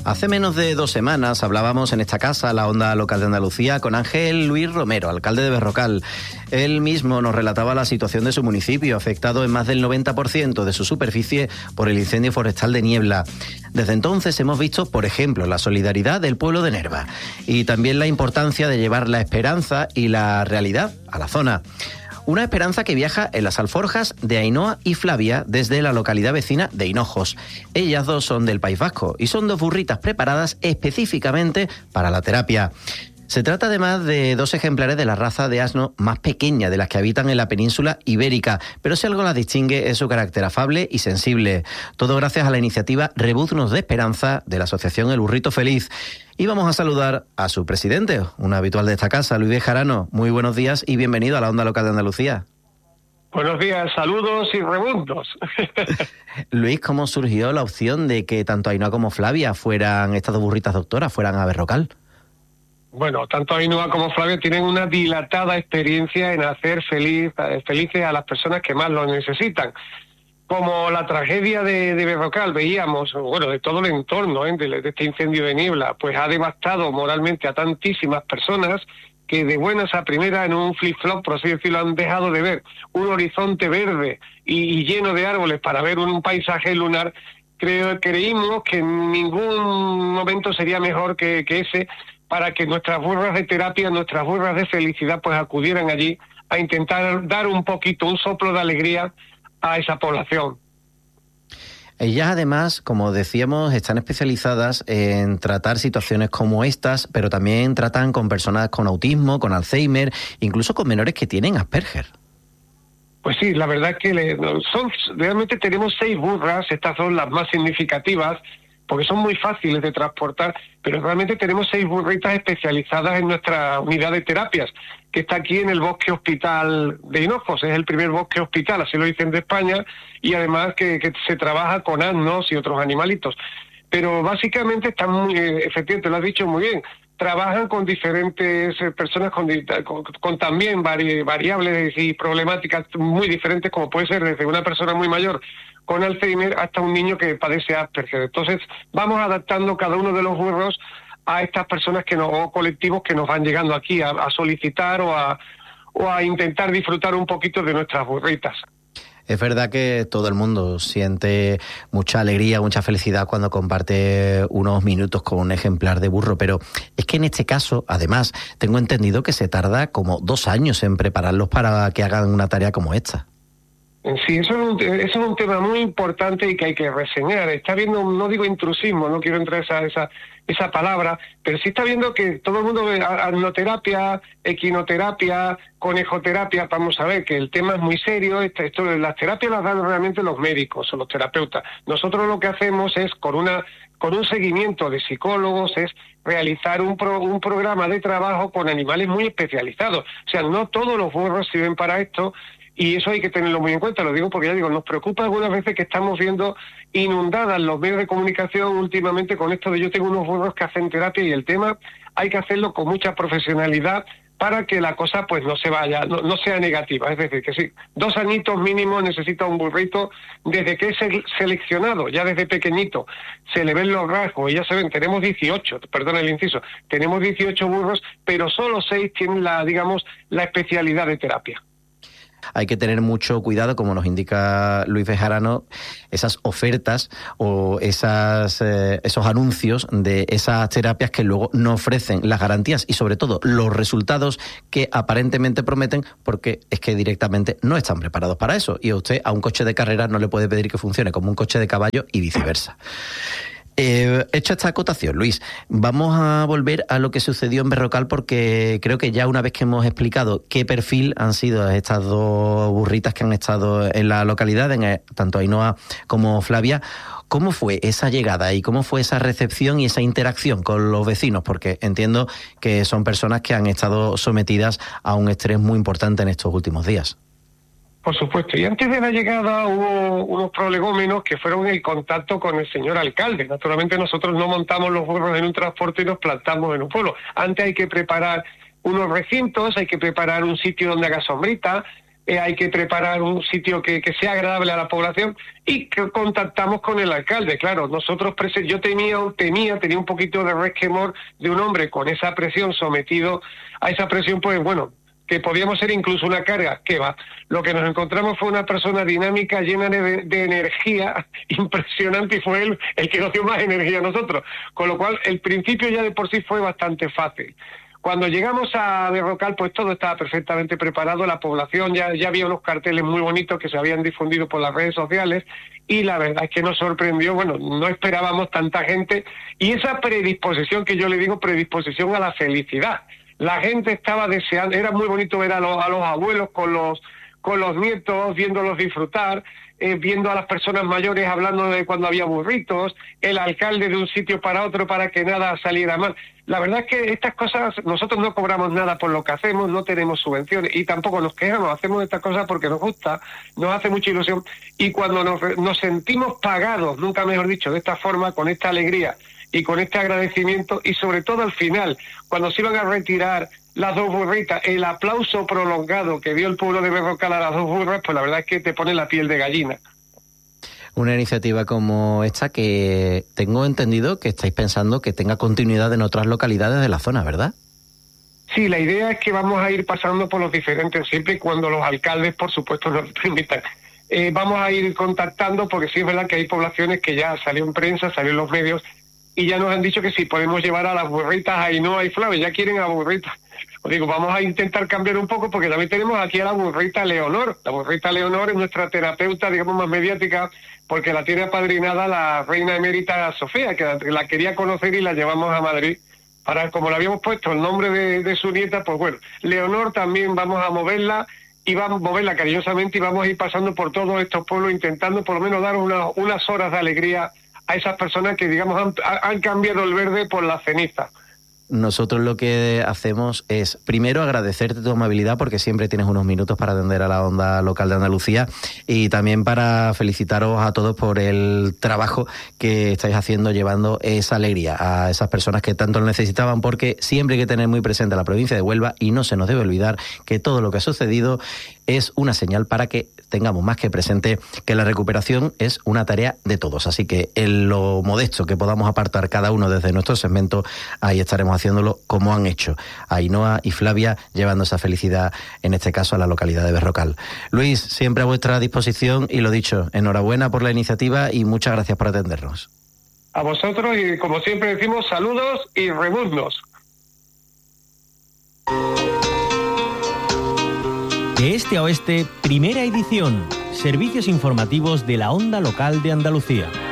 Hace menos de 2 semanas hablábamos en esta casa, la Onda Local de Andalucía, con Ángel Luis Romero, alcalde de Berrocal. Él mismo nos relataba la situación de su municipio, afectado en más del 90% de su superficie por el incendio forestal de Niebla. Desde entonces hemos visto, por ejemplo, la solidaridad del pueblo de Nerva y también la importancia de llevar la esperanza y la realidad a la zona. Una esperanza que viaja en las alforjas de Ainhoa y Flavia desde la localidad vecina de Hinojos. Ellas dos son del País Vasco y son 2 burritas preparadas específicamente para la terapia. Se trata además de 2 ejemplares de la raza de asno más pequeña de las que habitan en la península ibérica, pero si algo las distingue es su carácter afable y sensible. Todo gracias a la iniciativa Rebuznos de Esperanza de la asociación El Burrito Feliz. Y vamos a saludar a su presidente, un habitual de esta casa, Luis Bejarano. Muy buenos días y bienvenido a la Onda Local de Andalucía. Buenos días, saludos y rebundos. Luis, ¿cómo surgió la opción de que tanto Ainhoa como Flavia fueran, estas 2 burritas doctoras, fueran a Berrocal? Bueno, tanto Ainhoa como Flavia tienen una dilatada experiencia en hacer felices a las personas que más lo necesitan. Como la tragedia de Berrocal, veíamos, bueno, de todo el entorno de este incendio de Niebla, pues ha devastado moralmente a tantísimas personas que de buenas a primeras, en un flip-flop, por así decirlo, han dejado de ver un horizonte verde y lleno de árboles para ver un paisaje lunar. Creímos que en ningún momento sería mejor que ese, para que nuestras burras de terapia, nuestras burras de felicidad, pues acudieran allí a intentar dar un poquito, un soplo de alegría a esa población. Ellas además, como decíamos, están especializadas en tratar situaciones como estas, pero también tratan con personas con autismo, con Alzheimer, incluso con menores que tienen Asperger. Pues sí, la verdad es que realmente tenemos 6 burras, estas son las más significativas, porque son muy fáciles de transportar, pero realmente tenemos 6 burritas especializadas en nuestra unidad de terapias, que está aquí en el Bosque Hospital de Hinojos. Es el primer bosque hospital, así lo dicen, de España, y además que se trabaja con asnos y otros animalitos. Pero básicamente están muy, efectivamente, lo has dicho muy bien, trabajan con diferentes personas con también variables y problemáticas muy diferentes, como puede ser desde una persona muy mayor con Alzheimer hasta un niño que padece Asperger. Entonces vamos adaptando cada uno de los burros a estas personas o colectivos que nos van llegando aquí a solicitar o a intentar disfrutar un poquito de nuestras burritas. Es verdad que todo el mundo siente mucha alegría, mucha felicidad cuando comparte unos minutos con un ejemplar de burro, pero es que en este caso, además, tengo entendido que se tarda como 2 años en prepararlos para que hagan una tarea como esta. Sí, eso es un tema muy importante y que hay que reseñar. Está viendo, no digo intrusismo, no quiero entrar esa palabra, pero sí está viendo que todo el mundo ve arnoterapia, equinoterapia, conejoterapia. Vamos a ver que el tema es muy serio. Las terapias las dan realmente los médicos o los terapeutas. Nosotros lo que hacemos es, con un seguimiento de psicólogos, es realizar un programa de trabajo con animales muy especializados. O sea, no todos los burros sirven para esto. Y eso hay que tenerlo muy en cuenta, lo digo porque ya digo, nos preocupa algunas veces que estamos viendo inundadas los medios de comunicación últimamente con esto de yo tengo unos burros que hacen terapia, y el tema hay que hacerlo con mucha profesionalidad para que la cosa pues no se vaya, no sea negativa. Es decir, que sí, 2 añitos mínimo necesita un burrito desde que es seleccionado, ya desde pequeñito, se le ven los rasgos, y ya se ven, tenemos 18, perdón el inciso, tenemos 18 burros, pero solo 6 tienen la especialidad de terapia. Hay que tener mucho cuidado, como nos indica Luis Bejarano, esas ofertas o esos anuncios de esas terapias que luego no ofrecen las garantías y sobre todo los resultados que aparentemente prometen, porque es que directamente no están preparados para eso. Y a usted, a un coche de carreras, no le puede pedir que funcione como un coche de caballo y viceversa. Hecha esta acotación, Luis, vamos a volver a lo que sucedió en Berrocal, porque creo que ya una vez que hemos explicado qué perfil han sido estas 2 burritas que han estado en la localidad, tanto Ainhoa como Flavia, ¿cómo fue esa llegada y cómo fue esa recepción y esa interacción con los vecinos? Porque entiendo que son personas que han estado sometidas a un estrés muy importante en estos últimos días. Por supuesto, y antes de la llegada hubo unos prolegómenos que fueron el contacto con el señor alcalde. Naturalmente nosotros no montamos los burros en un transporte y nos plantamos en un pueblo. Antes hay que preparar unos recintos, hay que preparar un sitio donde haga sombrita, hay que preparar un sitio que sea agradable a la población, y que contactamos con el alcalde. Claro, nosotros yo tenía un poquito de resquemor de un hombre con esa presión, sometido a esa presión, pues bueno, que podíamos ser incluso una carga. ¿Qué va? Lo que nos encontramos fue una persona dinámica, llena de energía, impresionante, y fue él el que nos dio más energía a nosotros. Con lo cual, el principio ya de por sí fue bastante fácil. Cuando llegamos a Berrocal, pues todo estaba perfectamente preparado, la población ya había unos carteles muy bonitos que se habían difundido por las redes sociales, y la verdad es que nos sorprendió. Bueno, no esperábamos tanta gente, y esa predisposición, que yo le digo predisposición a la felicidad. La gente estaba deseando, era muy bonito ver a los abuelos con los nietos, viéndolos disfrutar, viendo a las personas mayores hablando de cuando había burritos, el alcalde de un sitio para otro para que nada saliera mal. La verdad es que estas cosas, nosotros no cobramos nada por lo que hacemos, no tenemos subvenciones y tampoco nos quejamos, hacemos estas cosas porque nos gusta, nos hace mucha ilusión, y cuando nos sentimos pagados, nunca mejor dicho, de esta forma, con esta alegría y con este agradecimiento, y sobre todo al final, cuando se iban a retirar las dos burritas, el aplauso prolongado que dio el pueblo de Berrocal a las dos burras, pues la verdad es que te pone la piel de gallina. Una iniciativa como esta que tengo entendido que estáis pensando que tenga continuidad en otras localidades de la zona, ¿verdad? Sí, la idea es que vamos a ir pasando por los diferentes, siempre y cuando los alcaldes, por supuesto, nos permitan. Vamos a ir contactando, porque sí es verdad que hay poblaciones que ya salió en prensa, salió en los medios, y ya nos han dicho que sí, podemos llevar a las burritas Ainhoa y Flavia, ya quieren a burritas. Os digo, vamos a intentar cambiar un poco, porque también tenemos aquí a la burrita Leonor. La burrita Leonor es nuestra terapeuta, digamos, más mediática, porque la tiene apadrinada la reina emérita Sofía, que la quería conocer y la llevamos a Madrid. Como le habíamos puesto el nombre de su nieta, pues bueno, Leonor también vamos a moverla, y vamos a moverla cariñosamente, y vamos a ir pasando por todos estos pueblos, intentando por lo menos dar unas horas de alegría a esas personas que, digamos, han cambiado el verde por la ceniza. Nosotros lo que hacemos es, primero, agradecerte tu amabilidad, porque siempre tienes unos minutos para atender a la onda local de Andalucía, y también para felicitaros a todos por el trabajo que estáis haciendo, llevando esa alegría a esas personas que tanto lo necesitaban, porque siempre hay que tener muy presente a la provincia de Huelva, y no se nos debe olvidar que todo lo que ha sucedido es una señal para que tengamos más que presente que la recuperación es una tarea de todos. Así que en lo modesto que podamos apartar cada uno desde nuestro segmento, ahí estaremos haciéndolo como han hecho Ainhoa y Flavia, llevando esa felicidad, en este caso, a la localidad de Berrocal. Luis, siempre a vuestra disposición, y lo dicho, enhorabuena por la iniciativa y muchas gracias por atendernos. A vosotros, y como siempre decimos, saludos y rebuznos. De este a oeste, primera edición. Servicios informativos de la onda local de Andalucía.